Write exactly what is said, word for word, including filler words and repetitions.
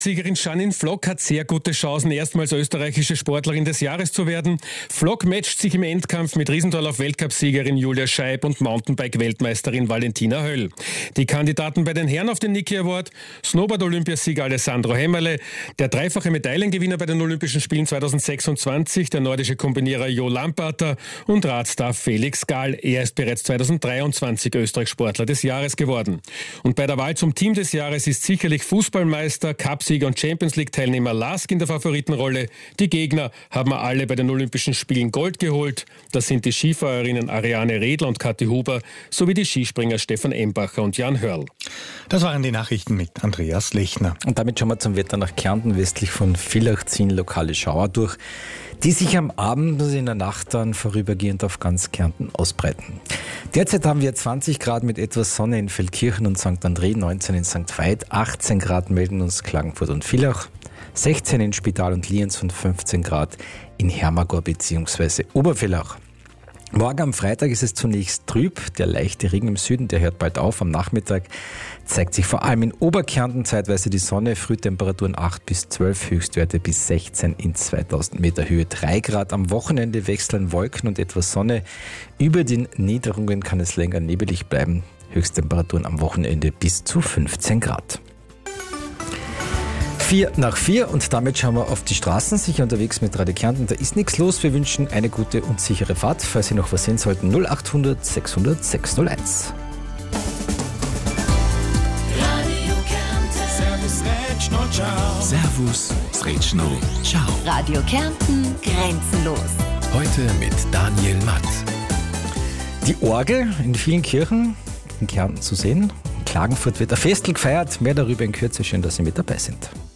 Siegerin Janine Flock hat sehr gute Chancen, erstmals österreichische Sportlerin des Jahres zu werden. Flock matcht sich im Endkampf mit Riesentorlauf-Weltcup-Siegerin Julia Scheib und Mountainbike-Weltmeisterin Valentina Höll. Die Kandidaten bei den Herren auf den Niki Award: Snowboard-Olympiasieger Alessandro Hemmerle, der dreifache Medaillengewinner bei den Olympischen Spielen zweitausendsechsundzwanzig, der nordische Kombinierer Jo Lamparter und Radstar Felix Gahl. Er ist bereits zweitausenddreiundzwanzig Österreich-Sportler des Jahres geworden. Und bei der Wahl zum Team des Jahres ist sicherlich Fußballmeister, Cup und Champions League-Teilnehmer Lask in der Favoritenrolle. Die Gegner haben alle bei den Olympischen Spielen Gold geholt. Das sind die Skifahrerinnen Ariane Redler und Kathi Huber sowie die Skispringer Stefan Embacher und Jan Hörl. Das waren die Nachrichten mit Andreas Lechner. Und damit schauen wir zum Wetter nach Kärnten. Westlich von Villach ziehen lokale Schauer durch, die sich am Abend und in der Nacht dann vorübergehend auf ganz Kärnten ausbreiten. Derzeit haben wir zwanzig Grad mit etwas Sonne in Feldkirchen und Sankt André, neunzehn in Sankt Veit, achtzehn Grad melden uns Klagenfurt und Villach, sechzehn in Spital und Lienz und fünfzehn Grad in Hermagor bzw. Obervillach. Morgen am Freitag ist es zunächst trüb. Der leichte Regen im Süden, der hört bald auf. Am Nachmittag zeigt sich vor allem in Oberkärnten zeitweise die Sonne. Frühtemperaturen acht bis zwölf, Höchstwerte bis sechzehn in zweitausend Meter Höhe. drei Grad. Am Wochenende wechseln Wolken und etwas Sonne. Über den Niederungen kann es länger nebelig bleiben. Höchsttemperaturen am Wochenende bis zu fünfzehn Grad. Vier nach vier und damit schauen wir auf die Straßen, sicher unterwegs mit Radio Kärnten. Da ist nichts los. Wir wünschen eine gute und sichere Fahrt. Falls Sie noch was sehen sollten, null acht hundert sechshundert sechshunderteins. Radio Kärnten. Servus, Rätschno, ciao. Servus, Rätschno, ciao. Radio Kärnten, grenzenlos. Heute mit Daniel Matt. Die Orgel in vielen Kirchen in Kärnten zu sehen. In Klagenfurt wird ein Festel gefeiert. Mehr darüber in Kürze. Schön, dass Sie mit dabei sind.